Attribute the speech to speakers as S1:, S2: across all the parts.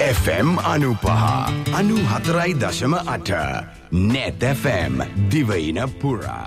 S1: FM 95.4.8 Net FM දිවයින පුරා.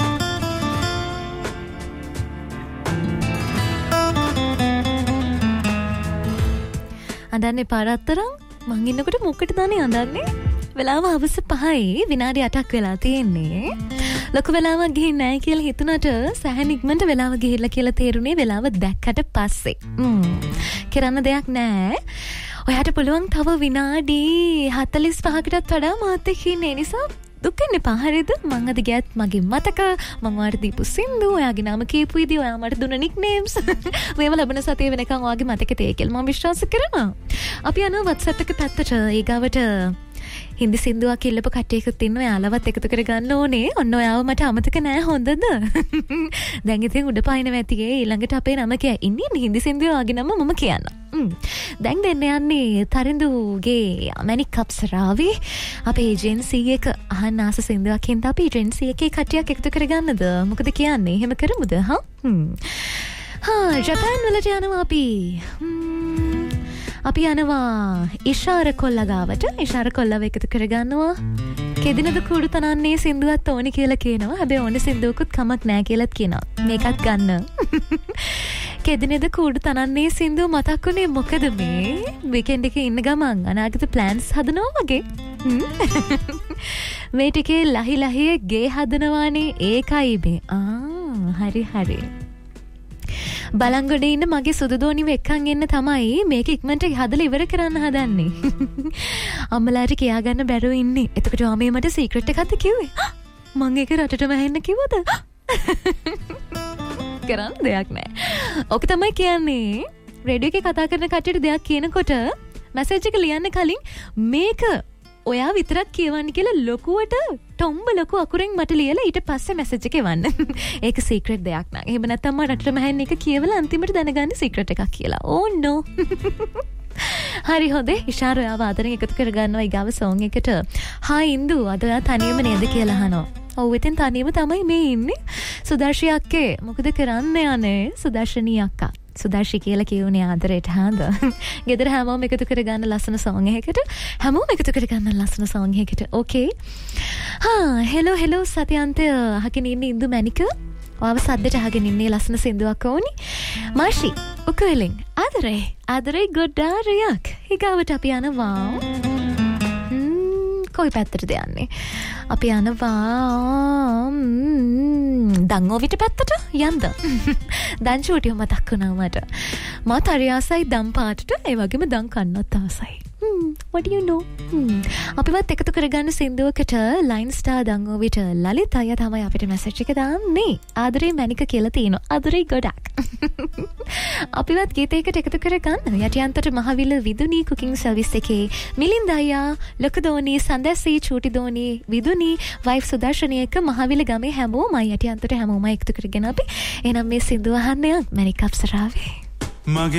S2: අඳන්නේ පාරතරම් මං ඉන්නකොට මොකටද දාන්නේ අඳන්නේ? වෙලාව හවස 5යි විනාඩි 8ක් වෙලා තියෙන්නේ. ලොකු වෙලාවක් ගිහින් නැහැ කියලා හිතුණට සැහැණ ඉක්මනට වෙලාව ගිහිල්ලා කියලා තේරුනේ වෙලාව දැක්කට පස්සේ. කරන්න දෙයක් නැහැ. ඔයාට පුළුවන් තව විනාඩි 45කටත් වඩා මාත් එක්ක ඉන්න නිසා දුක් වෙන්න එපා හරිද? මං අද ගියත් මගේ මතක මං ඔයාලට දීපු සින්දු ඔයාගේ නම කියපු විදිහ ඔයා මට දුන්න නික්නේම්ස් මේව ලැබෙන සතිය වෙනකන් ඔයාගේ මතකේ තේ කියලා මම විශ්වාස කරනවා. අපි යනවා WhatsApp එක පැත්තට ඊගාවට හින්දි සින්දුවක් ඉල්ලපු කට්ටියකුත් ඉන්නවා. යාළුවත් එකතු කරගන්න ඕනේ. ඔන්න ඔයාව මට අමතක නෑ හොඳද? දැන් ඉතින් උඩ පායනවා ඇතිගේ ඊළඟට අපේ නම කියයි. ඉන්නේ හින්දි සින්දුව වගේ නම මම කියන්නම්. දැන් දෙන්න යන්නේ තරිඳුගේ මැනික් අප්සරාවේ අපේ ඒජන්සි එක අහන්න ආස සින්දුවක් හින්දා අපි ඒජන්සි එකේ කට්ටියක් එකතු කරගන්නද? මොකද කියන්නේ? එහෙම කරමුද? ජපාන් වලට යනවා අපි යනවා ඉෂාර කොල්ලා ගාවට. ඉෂාර කොල්ලව එකතු කරගන්නවා. කෙදිනද කුඩු තනන්නේ සින්දුවත් ඕනි කියලා කියනවා. හැබැයි ඕන සින්දුවකුත් කමක් නැහැ කියලාත් කියනවා. මේකත් ගන්න. කෙදිනද කුඩු තනන්නේ සින්දුව මතක් වුණේ මොකද මේ? වීකෙන්ඩ් එකේ ඉන්න ගමන් අනාගත ප්ලෑන්ස් හදනවා වගේ. මේ ටිකේ ලහි ගේ හදනවානේ ඒකයි මේ. හරි. බලංගොඩේ ඉන්න මගේ සුදුදෝනිව එක්කන් එන්න තමයි මේක ඉක්මනට හදලා ඉවර කරන්න හදන්නේ. අම්මලාට කියා ගන්න බැරුව ඉන්නේ. එතකොට ආමේ මට සීක්‍රට් එකක්ද කිව්වේ? මං ඒක රටටම ඇහෙන්න කිව්වද? කරන්න දෙයක් නැහැ. ඔක තමයි කියන්නේ රේඩියෝ එකේ කතා කරන කට්ටියට දෙයක් කියනකොට මැසේජ් එක ලියන්න කලින් මේක ඔයා විතරක් කියවන්න කියලා ලොකුවට ටොම්බ ලොකු අකුරෙන් මට ලියලා ඊට පස්සේ මැසේජ් එක එවන්න. ඒක සීක්‍රට් දෙයක් නං. එහෙම නැත්නම් මම රටටම ඇහෙන්න එක කියවලා අන්තිමට දැනගන්නේ සීක්‍රට් එකක් කියලා. ඕ නෝ. හරි හොඳේ. ඉෂාර ඔයාව ආදරෙන් එකතු කරගන්නවා ඊගාව සෝන් එකට. හා ඉන්දු අද ඔයා තනියම නේද කියලා අහනවා. ඔව් ඉතින් තනියම තමයි මේ ඉන්නේ. සුදර්ශී අක්කේ මොකද කරන්න යන්නේ? සුදර්ශනී අක්කා. සුදර්ශී කියලා කියුනේ ආදරයට හාද. ගෙදර හැමෝම එකතු කරගන්න ලස්සන සෝන් එකකට. හැමෝම එකතු කරගන්න ලස්සන සෝන් එකකට. ඕකේ. හෙලෝ සතියන්තය අහගෙන ඉන්නේ ඉන්දු මැනික. ඔයාව සද්දට අහගෙන ඉන්නේ ලස්සන සින්දුවක් ඕනි. මාෂි උකෙලින් ආදරේ ගොඩාරියක්. ඊගාවට අපි යනවා. කොයි පැත්තටද යන්නේ? අපි යනවා දංගෝවිට පැත්තට යන්ද? දන් චූටිය මතක් වුණා මට. මාත් හරි ආසයි දම් පාටට. ඒ වගේම දම් කන්නත් ආසයි. what do you know? අපිවත් එකතු කරගන්න සින්දුවකට ලයින් ස්ටාර් දංගෝවිට ලලිත අය තමයි අපිට මැසේජ් එක දාන්නේ. ආදරේ මැනික කියලා තියෙනවා. ආදරේ ගොඩක්. අපිවත් ගීතයකට එකතු කරගන්න. යටියන්තට මහවිල විදුනී කුකින් සර්විස් එකේ මිලින්ද අයියා, ලොකු දෝනි, සඳැසී, චූටි දෝනි, විදුනි, වයිෆ් සුදර්ශනී එක මහවිල ගමේ හැමෝමයි යටියන්තට හැමෝමයි එකතු කරගෙන අපි එහෙනම් මේ සින්දුව අහන්න යන් මැනික් අප්සරාවේ.
S3: මගේ